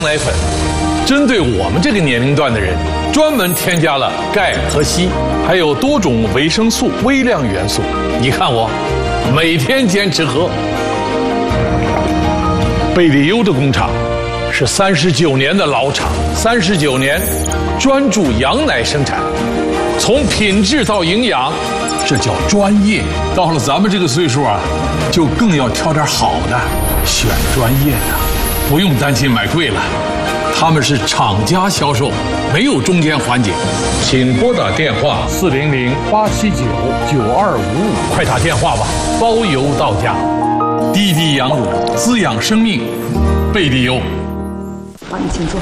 奶粉针对我们这个年龄段的人，专门添加了钙和硒，还有多种维生素、微量元素。你看我，每天坚持喝。贝利优的工厂是39年的老厂，39年专注羊奶生产，从品质到营养，这叫专业。到了咱们这个岁数啊，就更要挑点好的，选专业的。不用担心买贵了，他们是厂家销售，没有中间环节。请拨打电话400-879-9255，快打电话吧，包邮到家。滴滴羊乳，滋养生命，贝利优。 好，你请坐。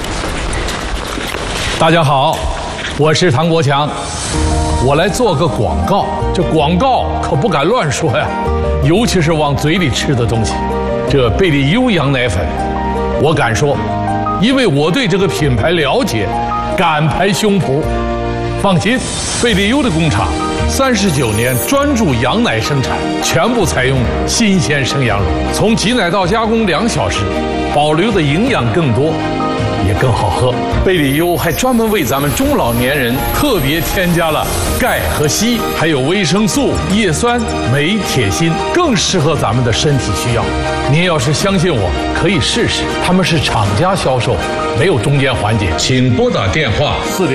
大家好，我是唐国强，我来做个广告。这广告可不敢乱说呀，尤其是往嘴里吃的东西。这贝利优羊奶粉，我敢说，因为我对这个品牌了解，敢拍胸脯。放心，贝利优的工厂39年专注羊奶生产，全部采用新鲜生羊乳，从挤奶到加工2小时，保留的营养更多，也更好喝。贝利优还专门为咱们中老年人特别添加了钙和硒，还有维生素、叶酸、镁、铁、锌，更适合咱们的身体需要。您要是相信我，可以试试。他们是厂家销售，没有中间环节。请拨打电话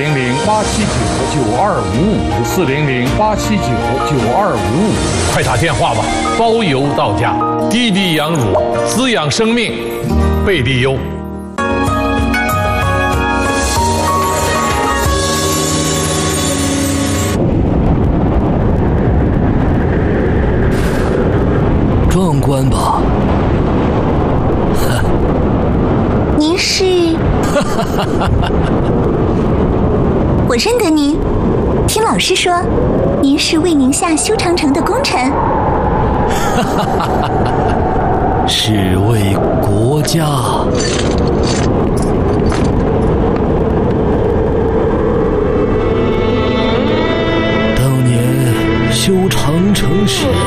400-879-9255，400-879-9255，快打电话吧，包邮到家。滴滴羊乳，滋养生命，贝利优。 壮观吧？ 您是？我认得您，听老师说，您是为宁夏修长城的功臣。 是为国家。当年修长城时，